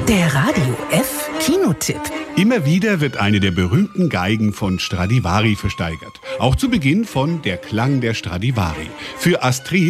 Der Radio F Kinotipp. Immer wieder wird eine der berühmten Geigen von Stradivari versteigert. Auch zu Beginn von Der Klang der Stradivari. Für Astrid